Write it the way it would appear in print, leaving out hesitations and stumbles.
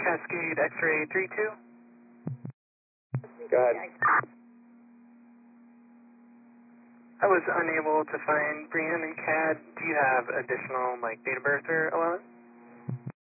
Cascade X-ray 32. Go ahead. I was unable to find Brianne and CAD. Do you have additional, like, date of birth or allowance?